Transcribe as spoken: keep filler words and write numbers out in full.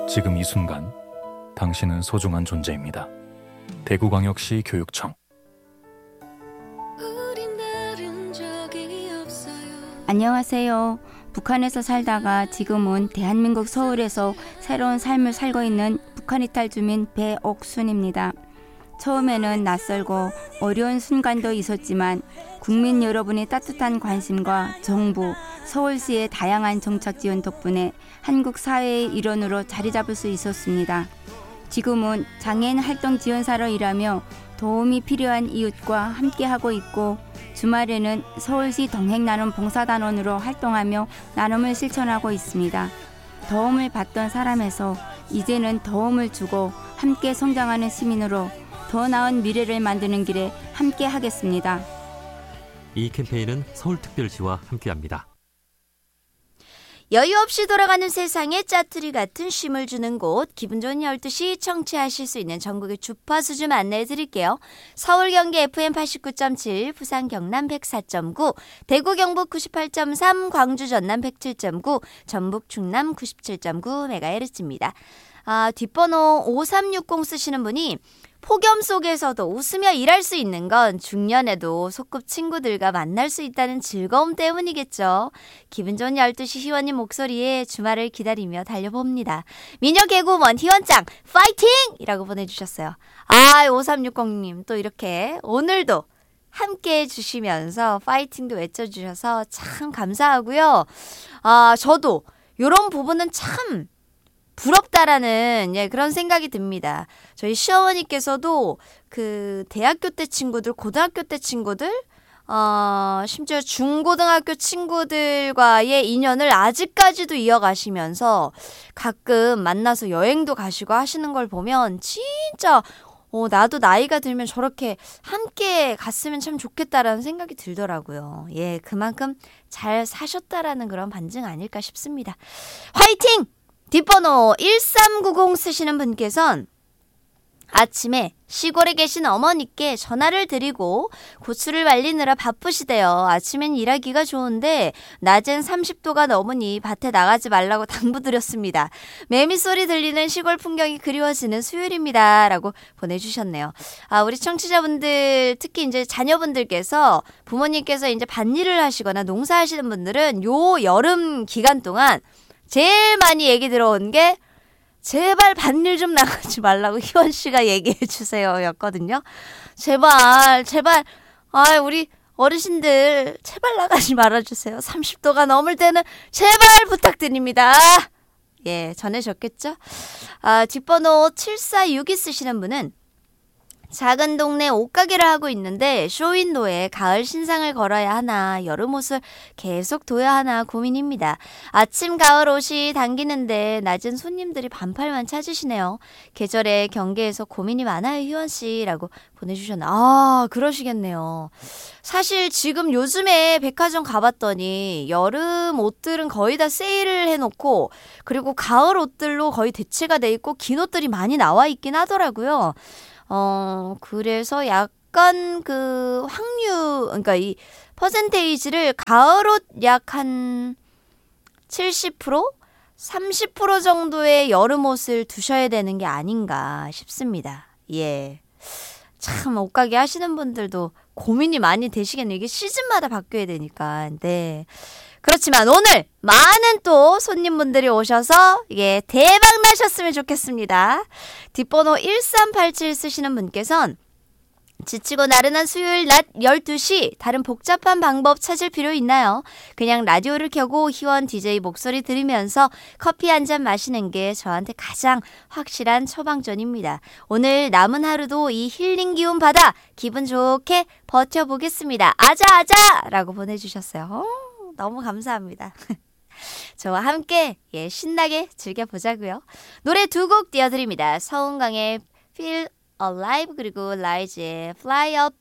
지금 이 순간 당신은 소중한 존재입니다. 대구광역시 교육청. 안녕하세요. 북한에서 살다가 지금은 대한민국 서울에서 새로운 삶을 살고 있는 북한 이탈 주민 배옥순입니다. 처음에는 낯설고 어려운 순간도 있었지만 국민 여러분의 따뜻한 관심과 정부, 서울시의 다양한 정책 지원 덕분에 한국 사회의 일원으로 자리 잡을 수 있었습니다. 지금은 장애인 활동 지원사로 일하며 도움이 필요한 이웃과 함께하고 있고 주말에는 서울시 동행나눔 봉사단원으로 활동하며 나눔을 실천하고 있습니다. 도움을 받던 사람에서 이제는 도움을 주고 함께 성장하는 시민으로 더 나은 미래를 만드는 길에 함께 하겠습니다. 이 캠페인은 서울특별시와 함께합니다. 여유 없이 돌아가는 세상에 짜투리 같은 쉼을 주는 곳, 기분 좋은 열두 시 청취하실 수 있는 전국의 주파수 좀 안내해 드릴게요. 서울 경기 에프엠 팔십구 점 칠, 부산 경남 백사 점 구, 대구 경북 구십팔 점 삼, 광주 전남 백칠 점 구, 전북 충남 구십칠 점 구 메가헤르츠입니다. 아, 뒷번호 오삼육공 쓰시는 분이 폭염 속에서도 웃으며 일할 수 있는 건 중년에도 소꿉친구들과 만날 수 있다는 즐거움 때문이겠죠. 기분 좋은 열두 시 희원님 목소리에 주말을 기다리며 달려봅니다. 미녀 개구먼 희원짱 파이팅! 이라고 보내주셨어요. 아, 오삼육공님 또 이렇게 오늘도 함께 해주시면서 파이팅도 외쳐주셔서 참 감사하고요. 아, 저도 이런 부분은 참 부럽다라는 예, 그런 생각이 듭니다. 저희 시어머니께서도 그 대학교 때 친구들, 고등학교 때 친구들, 어, 심지어 중고등학교 친구들과의 인연을 아직까지도 이어가시면서 가끔 만나서 여행도 가시고 하시는 걸 보면 진짜 어, 나도 나이가 들면 저렇게 함께 갔으면 참 좋겠다라는 생각이 들더라고요. 예, 그만큼 잘 사셨다라는 그런 반증 아닐까 싶습니다. 화이팅! 뒷번호 일삼구공 쓰시는 분께서는 아침에 시골에 계신 어머니께 전화를 드리고 고추를 말리느라 바쁘시대요. 아침엔 일하기가 좋은데 낮엔 삼십 도가 넘으니 밭에 나가지 말라고 당부드렸습니다. 매미 소리 들리는 시골 풍경이 그리워지는 수요일입니다. 라고 보내주셨네요. 아, 우리 청취자분들, 특히 이제 자녀분들께서 부모님께서 이제 밭일을 하시거나 농사하시는 분들은 요 여름 기간 동안 제일 많이 얘기 들어온 게 제발 밭일 좀 나가지 말라고 희원 씨가 얘기해 주세요 였거든요. 제발 제발 아 우리 어르신들 제발 나가지 말아주세요. 삼십 도가 넘을 때는 제발 부탁드립니다. 예, 전해졌겠죠? 아, 뒷번호 칠사육이 쓰시는 분은 작은 동네 옷가게를 하고 있는데 쇼윈도에 가을 신상을 걸어야 하나 여름 옷을 계속 둬야 하나 고민입니다. 아침 가을 옷이 당기는데 낮은 손님들이 반팔만 찾으시네요. 계절의 경계에서 고민이 많아요 희원씨라고 보내주셨나. 아, 그러시겠네요. 사실 지금 요즘에 백화점 가봤더니 여름 옷들은 거의 다 세일을 해놓고 그리고 가을 옷들로 거의 대체가 돼 있고 긴 옷들이 많이 나와 있긴 하더라고요. 어, 그래서 약간 그 확률, 그러니까 이 퍼센테이지를 가을옷 약 한 칠십 퍼센트? 삼십 퍼센트 정도의 여름옷을 두셔야 되는 게 아닌가 싶습니다. 예. 참, 옷가게 하시는 분들도 고민이 많이 되시겠네요. 이게 시즌마다 바뀌어야 되니까. 네. 그렇지만 오늘 많은 또 손님분들이 오셔서 이게 대박 나셨으면 좋겠습니다. 뒷번호 일삼팔칠 쓰시는 분께서는 지치고 나른한 수요일 낮 열두 시 다른 복잡한 방법 찾을 필요 있나요? 그냥 라디오를 켜고 희원 디제이 목소리 들으면서 커피 한 잔 마시는 게 저한테 가장 확실한 처방전입니다. 오늘 남은 하루도 이 힐링 기운 받아 기분 좋게 버텨보겠습니다. 아자아자! 라고 보내주셨어요. 어, 너무 감사합니다. 저와 함께 예, 신나게 즐겨보자고요. 노래 두 곡 띄워드립니다. 서은광의 Feel Alive 그리고 라이즈의 Fly Up